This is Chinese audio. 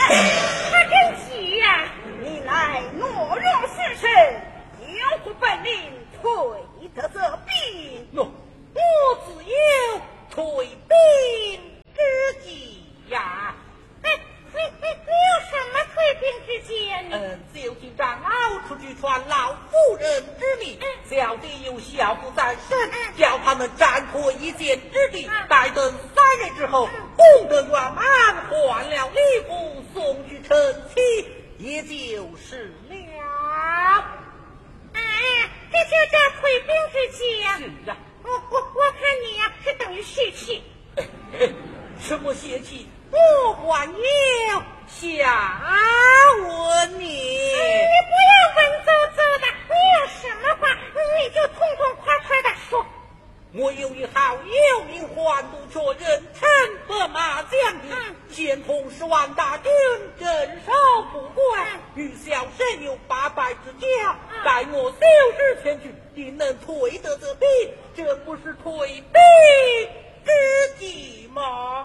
他真急呀！ 你乃懦弱时臣，有何本领退得这兵？ 我自有退兵之计呀！ 你有什么退兵之计？ 就请长老出去传老夫人之命，小弟有小父在身，叫他们暂退一箭之地，待等3日之后，功德圆满，换了礼服送去臣妻，也就是了。 这叫退兵之计呀！ 是呀， 我看你呀，是等于泄气。 什么邪气？我还要下问你。 你不要文绉绉的，你有什么话你就痛痛快快的说。 我有一好友名唤杜却人称白马将军，现同10万大军镇守不关，与小生有800之交，待我9日前去，定能退得这兵，这不是退兵之计吗？